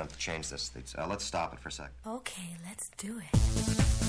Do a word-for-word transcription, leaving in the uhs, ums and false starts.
to change this. Uh, let's stop it for a sec. Okay, let's do it.